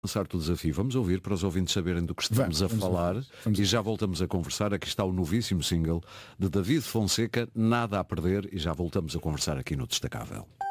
lançar o desafio. Vamos ouvir para os ouvintes saberem do que estamos a falar e já voltamos a conversar. Aqui está o novíssimo single de David Fonseca, Nada a Perder, e já voltamos a conversar aqui no Destacável.